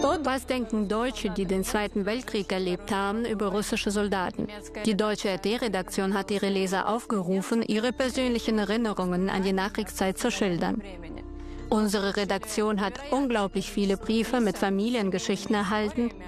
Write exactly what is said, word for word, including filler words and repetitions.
Was denken Deutsche, die den Zweiten Weltkrieg erlebt haben, über russische Soldaten? Die deutsche R T-Redaktion hat ihre Leser aufgerufen, ihre persönlichen Erinnerungen an die Nachkriegszeit zu schildern. Unsere Redaktion hat unglaublich viele Briefe mit Familiengeschichten erhalten,